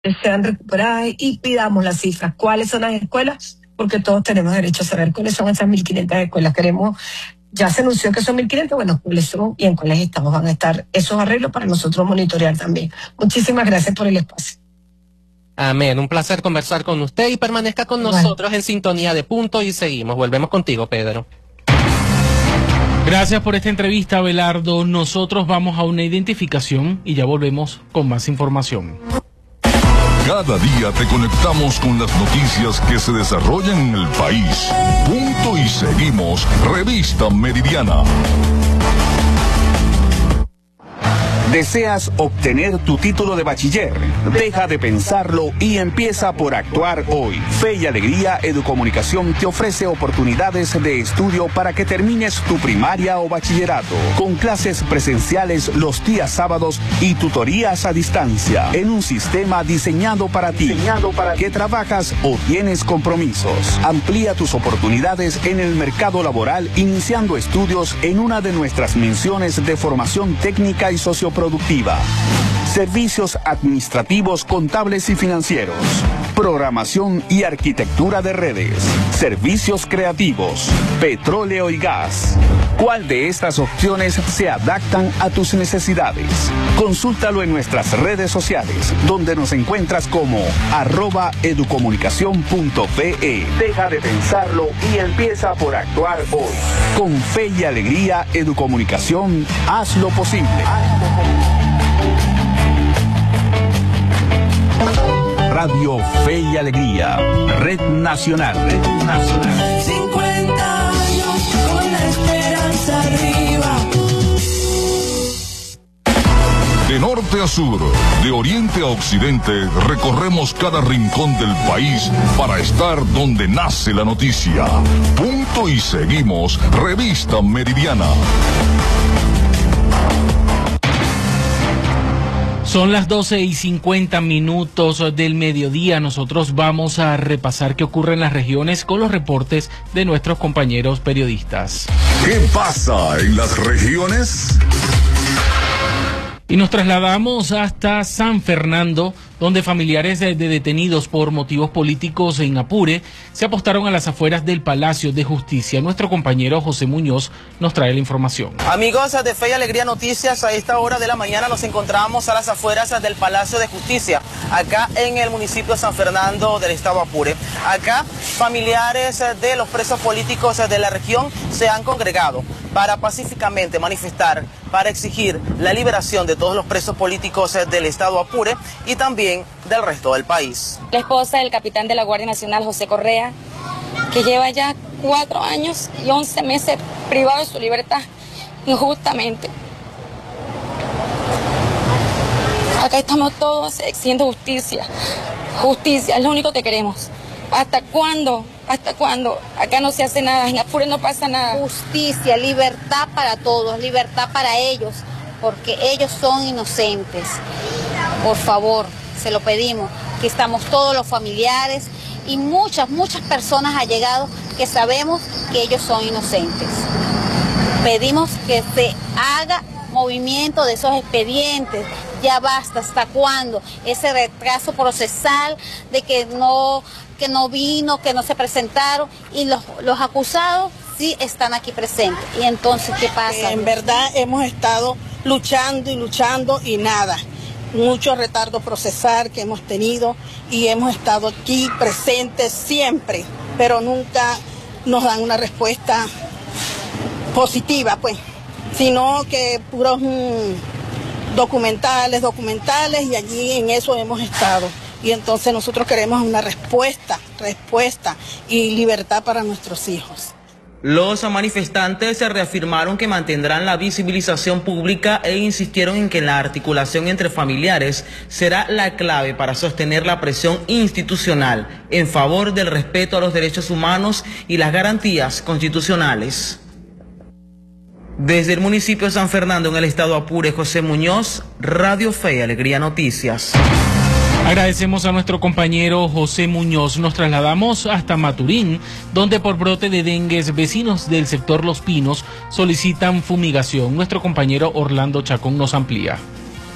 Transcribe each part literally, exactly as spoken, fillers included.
sean recuperadas y pidamos las cifras. ¿Cuáles son las escuelas? Porque todos tenemos derecho a saber cuáles son esas mil quinientas escuelas. Queremos, ya se anunció que son mil quinientas, bueno, cuáles son y en cuáles estamos. Van a estar esos arreglos para nosotros monitorear también. Muchísimas gracias por el espacio. Amén, un placer conversar con usted y permanezca con Bueno. nosotros en sintonía de Punto y Seguimos. Volvemos contigo, Pedro. Gracias por esta entrevista, Abelardo. Nosotros vamos a una identificación y ya volvemos con más información. Cada día te conectamos con las noticias que se desarrollan en el país. Punto y Seguimos, Revista Meridiana. ¿Deseas obtener tu título de bachiller? Deja de pensarlo y empieza por actuar hoy. Fe y Alegría Educomunicación te ofrece oportunidades de estudio para que termines tu primaria o bachillerato, con clases presenciales los días sábados y tutorías a distancia, en un sistema diseñado para ti, diseñado para que trabajas o tienes compromisos. Amplía tus oportunidades en el mercado laboral iniciando estudios en una de nuestras menciones de formación técnica y socioprofesional productiva, servicios administrativos, contables y financieros, programación y arquitectura de redes, servicios creativos, petróleo y gas. ¿Cuál de estas opciones se adaptan a tus necesidades? Consúltalo en nuestras redes sociales, donde nos encuentras como arroba educomunicación punto pe. Deja de pensarlo y empieza por actuar hoy. Con Fe y Alegría Educomunicación, haz lo posible. Radio Fe y Alegría, Red Nacional. Red Nacional. cincuenta años con la esperanza arriba. De norte a sur, de oriente a occidente, recorremos cada rincón del país para estar donde nace la noticia. Punto y Seguimos, Revista Meridiana. Son las doce y cincuenta minutos del mediodía. Nosotros vamos a repasar qué ocurre en las regiones con los reportes de nuestros compañeros periodistas. ¿Qué pasa en las regiones? Y nos trasladamos hasta San Fernando, donde familiares de detenidos por motivos políticos en Apure se apostaron a las afueras del Palacio de Justicia. Nuestro compañero José Muñoz nos trae la información. Amigos de Fe y Alegría Noticias, a esta hora de la mañana nos encontramos a las afueras del Palacio de Justicia, acá en el municipio de San Fernando del estado Apure. Acá familiares de los presos políticos de la región se han congregado para pacíficamente manifestar, para exigir la liberación de todos los presos políticos del estado Apure y también del resto del país. La esposa del capitán de la Guardia Nacional, José Correa, que lleva ya cuatro años y once meses privado de su libertad injustamente. Acá estamos todos exigiendo justicia. Justicia, es lo único que queremos. ¿Hasta cuándo? ¿Hasta cuándo? Acá no se hace nada, en Apure no pasa nada. Justicia, libertad para todos, libertad para ellos, porque ellos son inocentes. Por favor, se lo pedimos, que estamos todos los familiares y muchas, muchas personas allegados que sabemos que ellos son inocentes. Pedimos que se haga movimiento de esos expedientes. Ya basta, ¿hasta cuándo? Ese retraso procesal de que no, que no vino, que no se presentaron y los, los acusados sí están aquí presentes. ¿Y entonces qué pasa? En verdad hemos estado luchando y luchando y nada. Mucho retardo procesal que hemos tenido y hemos estado aquí presentes siempre, pero nunca nos dan una respuesta positiva, pues, sino que puros mmm, documentales, documentales y allí en eso hemos estado. Y entonces nosotros queremos una respuesta, respuesta y libertad para nuestros hijos. Los manifestantes se reafirmaron que mantendrán la visibilización pública e insistieron en que la articulación entre familiares será la clave para sostener la presión institucional en favor del respeto a los derechos humanos y las garantías constitucionales. Desde el municipio de San Fernando, en el estado Apure, José Muñoz, Radio Fe y Alegría Noticias. Agradecemos a nuestro compañero José Muñoz. Nos trasladamos hasta Maturín, donde por brote de dengue vecinos del sector Los Pinos solicitan fumigación. Nuestro compañero Orlando Chacón nos amplía.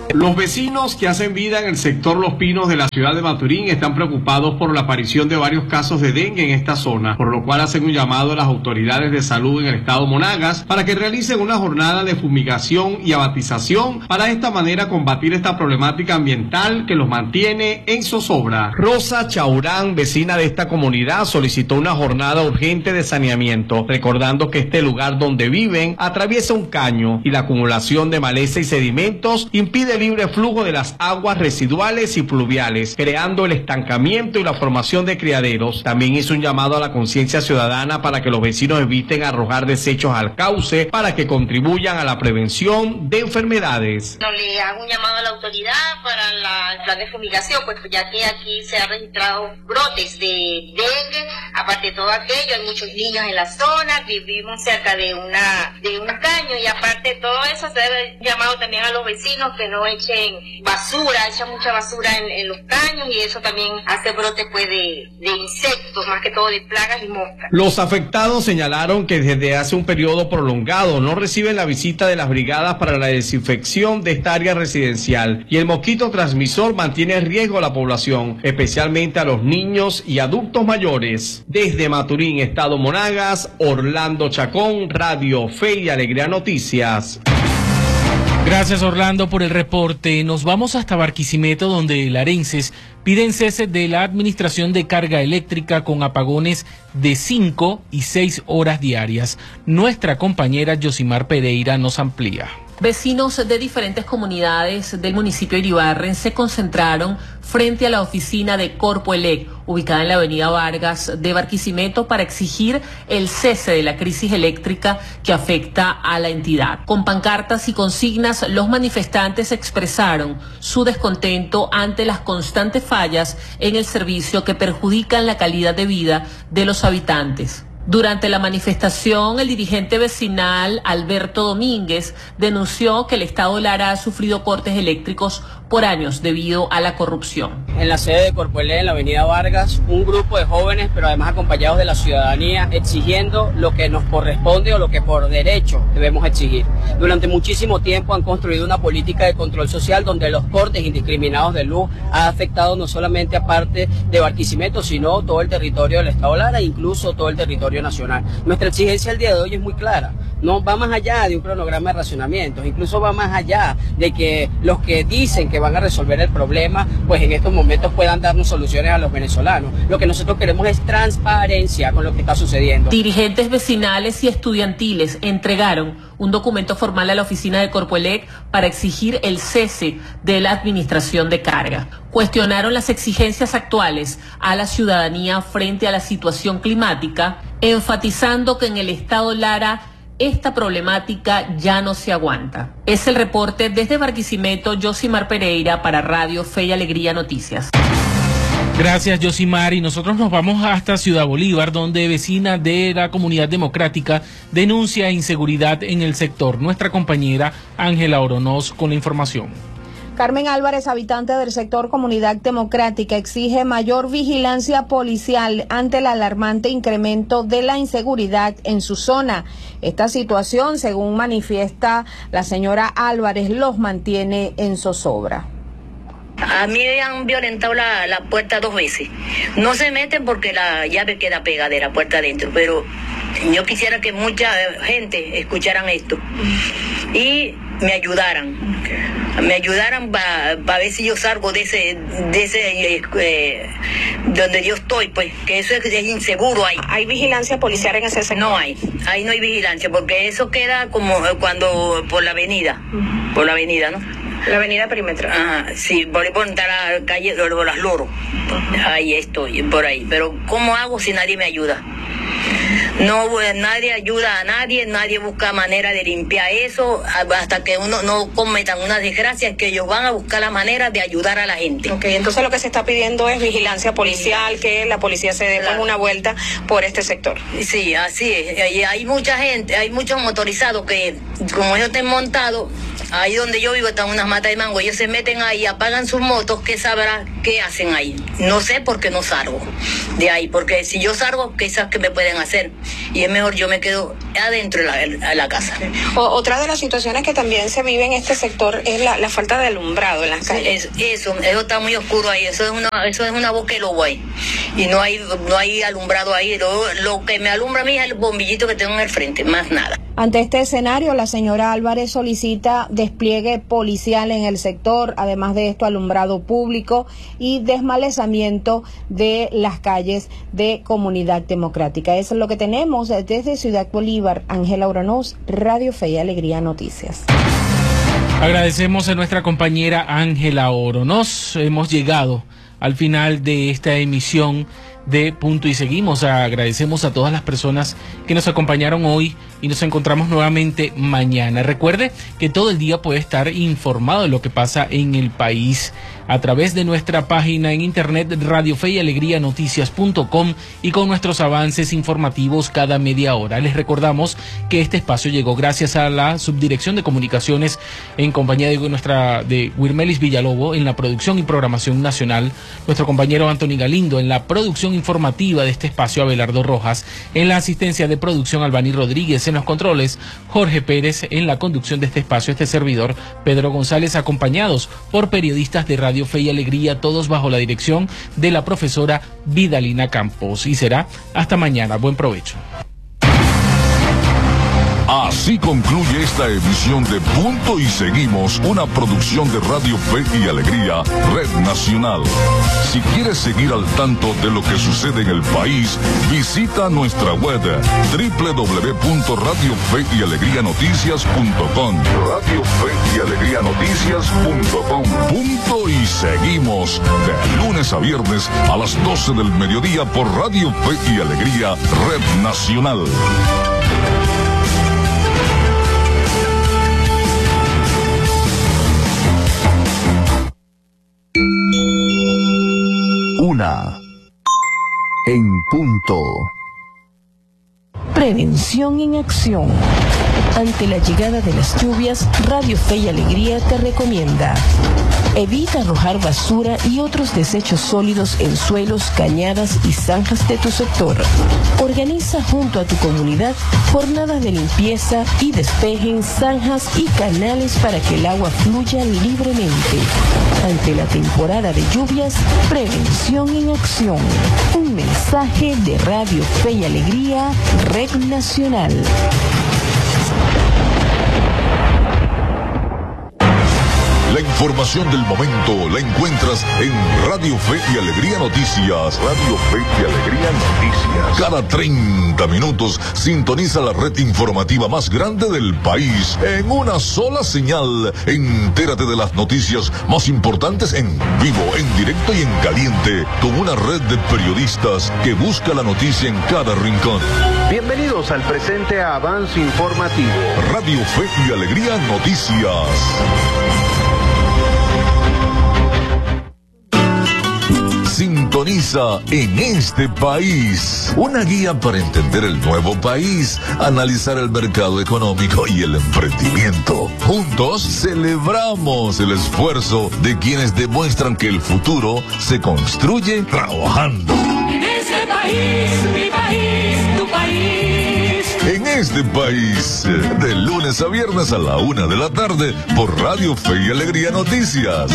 Los vecinos que hacen vida en el sector Los Pinos de la ciudad de Maturín están preocupados por la aparición de varios casos de dengue en esta zona, por lo cual hacen un llamado a las autoridades de salud en el estado Monagas para que realicen una jornada de fumigación y abatización para de esta manera combatir esta problemática ambiental que los mantiene en zozobra. Rosa Chaurán, vecina de esta comunidad, solicitó una jornada urgente de saneamiento, recordando que este lugar donde viven atraviesa un caño y la acumulación de maleza y sedimentos impide el libre flujo de las aguas residuales y pluviales, creando el estancamiento y la formación de criaderos. También hizo un llamado a la conciencia ciudadana para que los vecinos eviten arrojar desechos al cauce para que contribuyan a la prevención de enfermedades. No, le hago un llamado a la autoridad para la, el plan de fumigación, pues ya que aquí se han registrado brotes de dengue, aparte de todo aquello, hay muchos niños en la zona, vivimos cerca de una de un caño y aparte de todo eso se debe llamado también a los vecinos que no echen basura, echan mucha basura en, en los caños y eso también hace brotes pues de, de insectos, más que todo de plagas y moscas. Los afectados señalaron que desde hace un periodo prolongado no reciben la visita de las brigadas para la desinfección de esta área residencial y el mosquito transmisor mantiene en riesgo a la población, especialmente a los niños y adultos mayores. Desde Maturín, estado Monagas, Orlando Chacón, Radio Fe y Alegría Noticias. Gracias, Orlando, por el reporte. Nos vamos hasta Barquisimeto, donde larenses piden cese de la administración de carga eléctrica con apagones de cinco y seis horas diarias. Nuestra compañera Yosimar Pereira nos amplía. Vecinos de diferentes comunidades del municipio de Iribarren se concentraron frente a la oficina de Corpoelec, ubicada en la avenida Vargas de Barquisimeto, para exigir el cese de la crisis eléctrica que afecta a la entidad. Con pancartas y consignas, los manifestantes expresaron su descontento ante las constantes fallas en el servicio que perjudican la calidad de vida de los habitantes. Durante la manifestación, el dirigente vecinal Alberto Domínguez denunció que el Estado Lara ha sufrido cortes eléctricos por años debido a la corrupción. En la sede de Corpoelec, en la avenida Vargas, un grupo de jóvenes, pero además acompañados de la ciudadanía, exigiendo lo que nos corresponde o lo que por derecho debemos exigir. Durante muchísimo tiempo han construido una política de control social donde los cortes indiscriminados de luz ha afectado no solamente a parte de Barquisimeto, sino todo el territorio del Estado Lara e incluso todo el territorio nacional. Nuestra exigencia el día de hoy es muy clara, no va más allá de un cronograma de racionamientos, incluso va más allá de que los que dicen que van a resolver el problema, pues en estos momentos puedan darnos soluciones a los venezolanos. Lo que nosotros queremos es transparencia con lo que está sucediendo. Dirigentes vecinales y estudiantiles entregaron un documento formal a la oficina de Corpoelec para exigir el cese de la administración de carga. Cuestionaron las exigencias actuales a la ciudadanía frente a la situación climática, enfatizando que en el estado Lara esta problemática ya no se aguanta. Es el reporte desde Barquisimeto, Yosimar Pereira para Radio Fe y Alegría Noticias. Gracias, Yosimar, y nosotros nos vamos hasta Ciudad Bolívar, donde vecina de la Comunidad Democrática denuncia inseguridad en el sector. Nuestra compañera Ángela Oronoz con la información. Carmen Álvarez, habitante del sector Comunidad Democrática, exige mayor vigilancia policial ante el alarmante incremento de la inseguridad en su zona. Esta situación, según manifiesta la señora Álvarez, los mantiene en zozobra. A mí me han violentado la, la puerta dos veces. No se meten porque la llave queda pegada de la puerta adentro, pero yo quisiera que mucha gente escucharan esto y me ayudaran. Me ayudaran para pa ver si yo salgo de ese, de ese eh, donde yo estoy, pues, que eso es, es inseguro ahí. ¿Hay vigilancia policial en ese sector? No hay, ahí no hay vigilancia, porque eso queda como cuando por la avenida, uh-huh. por la avenida, ¿no? La avenida perimetral. Ah, sí, por ahí por la calle de las Loros. Uh-huh. Ahí estoy, por ahí. Pero ¿cómo hago si nadie me ayuda? No, nadie ayuda a nadie, nadie busca manera de limpiar eso, hasta que uno no cometan una desgracia, que ellos van a buscar la manera de ayudar a la gente. Ok, entonces lo que se está pidiendo es vigilancia policial, que la policía se dé claro. una vuelta por este sector. Sí, así es. Hay mucha gente, hay muchos motorizados que, como ellos estén montados, ahí donde yo vivo están unas matas de mango, ellos se meten ahí, apagan sus motos, ¿qué sabrá qué hacen ahí? No sé por qué no salgo de ahí, porque si yo salgo, quizás que me pueden hacer, y es mejor yo me quedo adentro de la, de la casa. O, otra de las situaciones que también se vive en este sector es la, la falta de alumbrado en las calles. Es, eso, eso está muy oscuro ahí, eso es una, eso es una boca de lobo ahí, y no hay, no hay alumbrado ahí, lo, lo que me alumbra a mí es el bombillito que tengo en el frente, más nada. Ante este escenario, la señora Álvarez solicita despliegue policial en el sector, además de esto alumbrado público y desmalezamiento de las calles de Comunidad Democrática. Eso es lo que tenemos desde Ciudad Bolívar. Ángela Uranos, Radio Fe y Alegría Noticias. Agradecemos a nuestra compañera Ángela Oronos. Hemos llegado al final de esta emisión de Punto y Seguimos. Agradecemos a todas las personas que nos acompañaron hoy y nos encontramos nuevamente mañana. Recuerde que todo el día puede estar informado de lo que pasa en el país a través de nuestra página en internet Radio Fe y Alegría Noticias punto com y con nuestros avances informativos cada media hora. Les recordamos que este espacio llegó gracias a la Subdirección de Comunicaciones en compañía de nuestra de Wirmelis Villalobo en la producción y programación nacional, nuestro compañero Anthony Galindo en la producción informativa de este espacio, Abelardo Rojas en la asistencia de producción, Albany Rodríguez en los controles, Jorge Pérez en la conducción de este espacio, este servidor Pedro González, acompañados por periodistas de Radio Fe y Alegría, todos bajo la dirección de la profesora Vidalina Campos. Y será hasta mañana. Buen provecho. Así concluye esta emisión de Punto y Seguimos, una producción de Radio Fe y Alegría, Red Nacional. Si quieres seguir al tanto de lo que sucede en el país, visita nuestra web doble u doble u doble u punto radio fe y alegría noticias punto com. Radio Fe y Alegría Noticias punto com. Punto y Seguimos, de lunes a viernes a las doce del mediodía por Radio Fe y Alegría, Red Nacional. Una en punto. Prevención en acción. Ante la llegada de las lluvias, Radio Fe y Alegría te recomienda: evita arrojar basura y otros desechos sólidos en suelos, cañadas y zanjas de tu sector. Organiza junto a tu comunidad jornadas de limpieza y despejen zanjas y canales para que el agua fluya libremente. Ante la temporada de lluvias, prevención en acción. Un mensaje de Radio Fe y Alegría, Red Nacional. La información del momento la encuentras en Radio Fe y Alegría Noticias. Radio Fe y Alegría Noticias. Cada treinta minutos sintoniza la red informativa más grande del país en una sola señal. Entérate de las noticias más importantes en vivo, en directo y en caliente, con una red de periodistas que busca la noticia en cada rincón. Bienvenidos al presente avance informativo. Radio Fe y Alegría Noticias. Sintoniza En Este País, una guía para entender el nuevo país, analizar el mercado económico y el emprendimiento. Juntos celebramos el esfuerzo de quienes demuestran que el futuro se construye trabajando. En este país, mi país, tu país. En Este País, de lunes a viernes a la una de la tarde por Radio Fe y Alegría Noticias.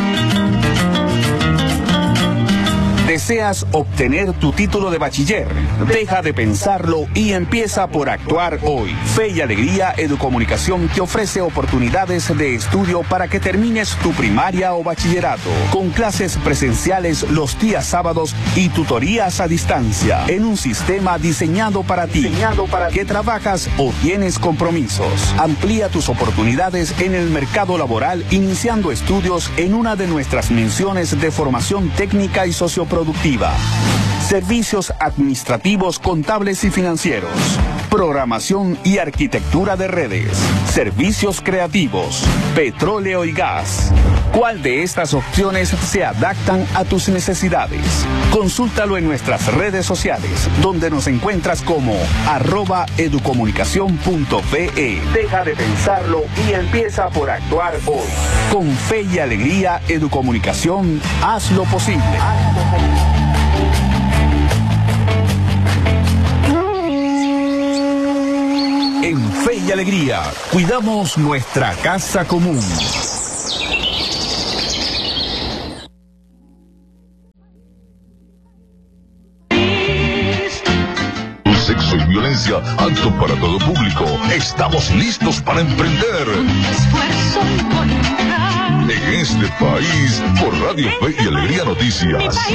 ¿Deseas obtener tu título de bachiller? Deja de pensarlo y empieza por actuar hoy. Fe y Alegría Educomunicación te ofrece oportunidades de estudio para que termines tu primaria o bachillerato, con clases presenciales los días sábados y tutorías a distancia, en un sistema diseñado para ti, diseñado para que trabajas o tienes compromisos. Amplía tus oportunidades en el mercado laboral iniciando estudios en una de nuestras menciones de formación técnica y socioproductiva. Servicios administrativos, contables y financieros. programación y arquitectura de redes, servicios creativos, petróleo y gas. ¿Cuál de estas opciones se adaptan a tus necesidades? Consúltalo en nuestras redes sociales, donde nos encuentras como arroba educomunicación punto pe. Deja de pensarlo y empieza por actuar hoy. Con fe y alegría, Educomunicación, haz lo posible. En Fe y Alegría, cuidamos nuestra casa común. Sexo y violencia, apto para todo público. Estamos listos para emprender. En este país, por Radio Fe y Alegría Noticias.